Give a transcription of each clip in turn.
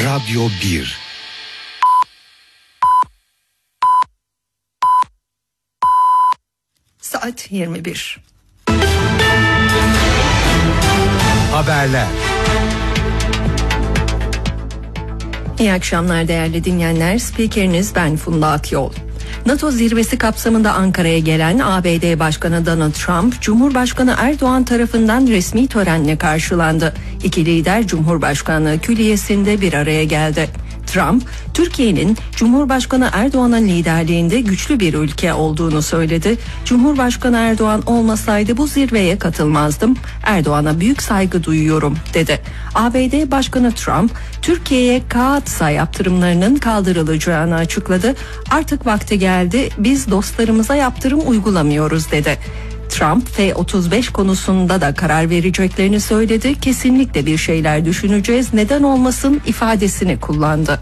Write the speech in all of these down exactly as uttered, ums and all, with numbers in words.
Radyo bir. Saat yirmi bir. Haberler. İyi akşamlar değerli dinleyenler. Spikeriniz ben Funda Akyol. NATO zirvesi kapsamında Ankara'ya gelen A B D Başkanı Donald Trump, Cumhurbaşkanı Erdoğan tarafından resmi törenle karşılandı. İki lider Cumhurbaşkanlığı Külliyesi'nde bir araya geldi. Trump, Türkiye'nin Cumhurbaşkanı Erdoğan'ın liderliğinde güçlü bir ülke olduğunu söyledi. Cumhurbaşkanı Erdoğan olmasaydı bu zirveye katılmazdım. Erdoğan'a büyük saygı duyuyorum dedi. A B D Başkanı Trump, Türkiye'ye Kaatsa yaptırımlarının kaldırılacağını açıkladı. Artık vakti geldi, biz dostlarımıza yaptırım uygulamıyoruz dedi. Trump F otuz beş konusunda da karar vereceklerini söyledi. Kesinlikle bir şeyler düşüneceğiz, neden olmasın ifadesini kullandı.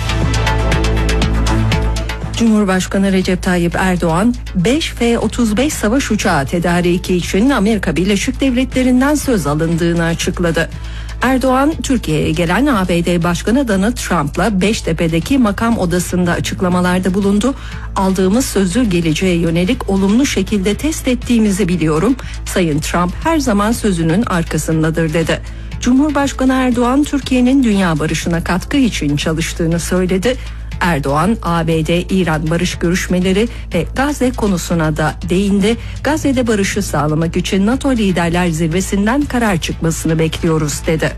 Cumhurbaşkanı Recep Tayyip Erdoğan, beş F otuz beş savaş uçağı tedariki için Amerika Birleşik Devletleri'nden söz alındığını açıkladı. Erdoğan, Türkiye'ye gelen A B D Başkanı Donald Trump'la Beştepe'deki makam odasında açıklamalarda bulundu. Aldığımız sözü geleceğe yönelik olumlu şekilde test ettiğimizi biliyorum. Sayın Trump her zaman sözünün arkasındadır dedi. Cumhurbaşkanı Erdoğan, Türkiye'nin dünya barışına katkı için çalıştığını söyledi. Erdoğan, A B D-İran barış görüşmeleri ve Gazze konusuna da değindi. Gazze'de barışı sağlamak için NATO Liderler Zirvesi'nden karar çıkmasını bekliyoruz dedi.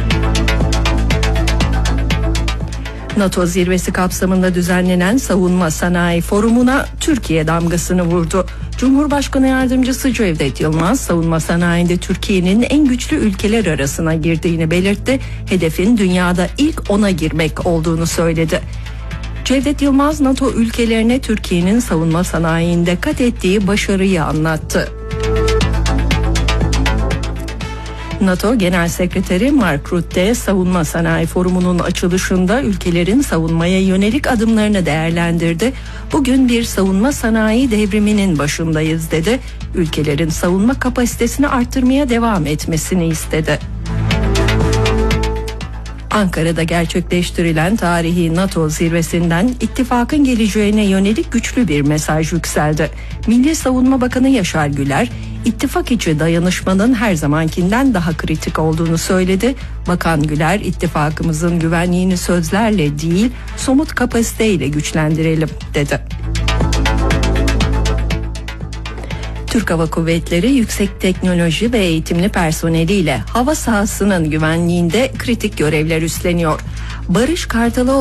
NATO zirvesi kapsamında düzenlenen Savunma Sanayi Forumu'na Türkiye damgasını vurdu. Cumhurbaşkanı Yardımcısı Cevdet Yılmaz, savunma sanayinde Türkiye'nin en güçlü ülkeler arasına girdiğini belirtti. Hedefin dünyada ilk ona girmek olduğunu söyledi. Cevdet Yılmaz, NATO ülkelerine Türkiye'nin savunma sanayinde kat ettiği başarıyı anlattı. NATO Genel Sekreteri Mark Rutte, Savunma Sanayi Forumu'nun açılışında ülkelerin savunmaya yönelik adımlarını değerlendirdi. Bugün bir savunma sanayi devriminin başındayız dedi. Ülkelerin savunma kapasitesini arttırmaya devam etmesini istedi. Ankara'da gerçekleştirilen tarihi NATO zirvesinden ittifakın geleceğine yönelik güçlü bir mesaj yükseldi. Milli Savunma Bakanı Yaşar Güler, ittifak içi dayanışmanın her zamankinden daha kritik olduğunu söyledi. Bakan Güler, ittifakımızın güvenliğini sözlerle değil, somut kapasiteyle güçlendirelim dedi. Türk Hava Kuvvetleri yüksek teknoloji ve eğitimli personeliyle hava sahasının güvenliğinde kritik görevler üstleniyor. Barış Kartalı